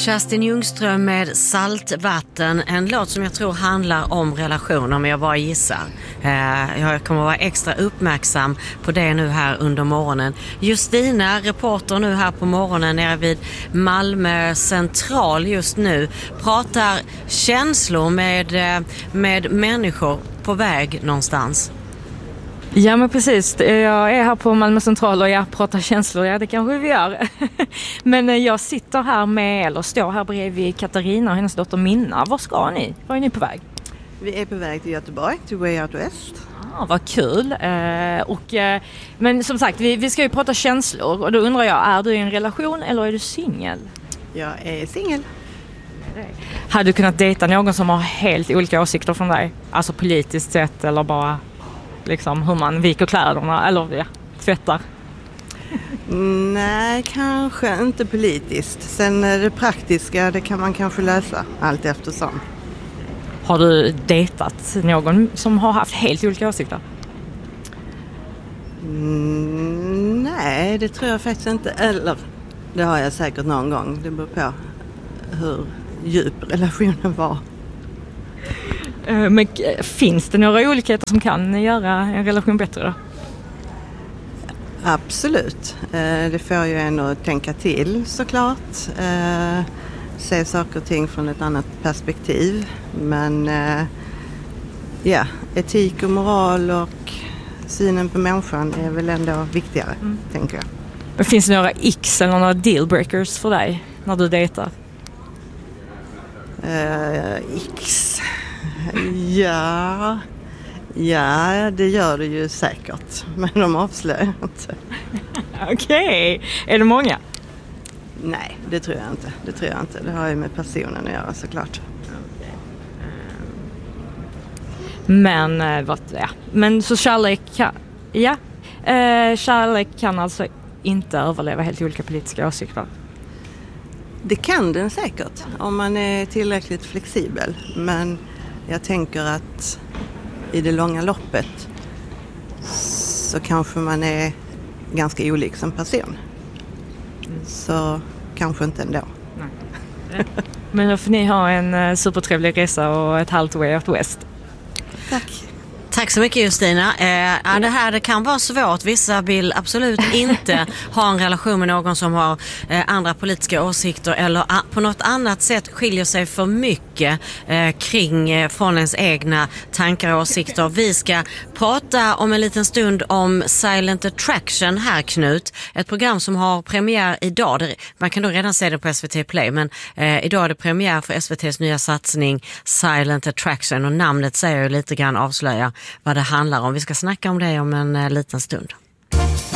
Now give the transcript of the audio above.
Kerstin Ljungström med Saltvatten, en låt som jag tror handlar om relationer, men jag bara gissar. Jag kommer vara extra uppmärksam på det nu här under morgonen. Justina, reporter nu här på morgonen nere vid Malmö central just nu, pratar känslor med människor på väg någonstans. Ja, men precis. Jag är här på Malmö central och jag pratar känslor. Ja, det kanske vi gör. Men jag sitter här står här bredvid Katarina och hennes dotter Minna. Var ska ni? Var är ni på väg? Vi är på väg till Göteborg, till Way Out West. Vad kul. Men som sagt, vi ska ju prata känslor. Och då undrar jag, är du i en relation eller är du singel? Jag är singel. Hade du kunnat dejta någon som har helt olika åsikter från dig? Alltså politiskt sett eller bara liksom hur man viker kläderna eller tvättar? Nej, kanske inte politiskt. Sen det praktiska, det kan man kanske lösa allt eftersom. Har du dejtat någon som har haft helt olika åsikter? Nej, det tror jag faktiskt inte. Eller det har jag säkert någon gång. Det beror på hur djup relationen var. Men finns det några olikheter som kan göra en relation bättre då? Absolut. Det får ju en att tänka till såklart. Se saker och ting från ett annat perspektiv. Men etik och moral och synen på människan är väl ändå viktigare, tänker jag. Men finns det några x eller några dealbreakers för dig när du dejtar? X. Ja, det gör det ju säkert. Men de avslöjar inte. Okej. Är det många? Nej, det tror jag inte. Det har ju med personen att göra såklart. Men så kärlek kan alltså inte överleva helt olika politiska åsikter? Det kan den säkert om man är tillräckligt flexibel. Men jag tänker att i det långa loppet så kanske man är ganska olik som person. Så kanske inte ändå. Nej. Men då får ni ha en supertrevlig resa och ett halvt Way Out West. Tack. Tack så mycket Justina. Det kan vara svårt. Vissa vill absolut inte ha en relation med någon som har andra politiska åsikter eller på något annat sätt skiljer sig för mycket från ens egna tankar och åsikter. Vi ska prata om en liten stund om Silent Attraction här, Knut. Ett program som har premiär idag. Man kan då redan se det på SVT Play, men idag är det premiär för SVTs nya satsning Silent Attraction och namnet säger ju lite grann avslöja vad det handlar om. Vi ska snacka om det om en liten stund.